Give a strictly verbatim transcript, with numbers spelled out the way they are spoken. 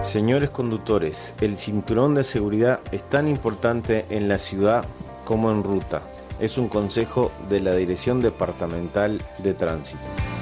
Señores conductores, el cinturón de seguridad es tan importante en la ciudad como en ruta. Es un consejo de la Dirección Departamental de Tránsito.